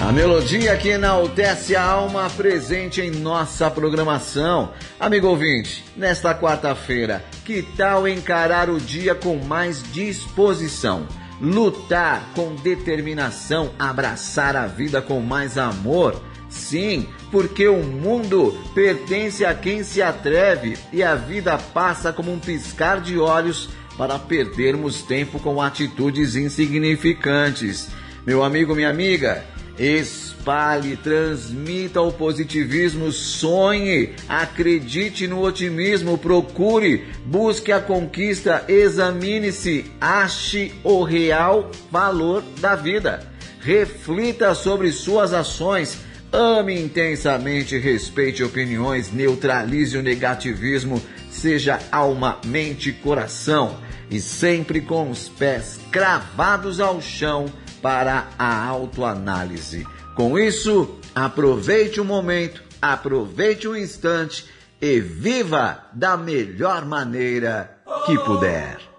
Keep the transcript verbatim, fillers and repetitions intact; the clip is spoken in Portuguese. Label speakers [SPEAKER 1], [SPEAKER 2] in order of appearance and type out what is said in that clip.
[SPEAKER 1] A melodia que enaltece a alma presente em nossa programação. Amigo ouvinte, nesta quarta-feira, que tal encarar o dia com mais disposição? Lutar com determinação, abraçar a vida com mais amor? Sim, porque o mundo pertence a quem se atreve e a vida passa como um piscar de olhos para perdermos tempo com atitudes insignificantes. Meu amigo, minha amiga, espalhe, transmita o positivismo, sonhe, acredite no otimismo, procure, busque a conquista, examine-se, ache o real valor da vida. Reflita sobre suas ações, ame intensamente, respeite opiniões, neutralize o negativismo, seja alma, mente e coração, e sempre com os pés cravados ao chão para a autoanálise. Com isso, aproveite o momento, aproveite o instante e viva da melhor maneira que puder.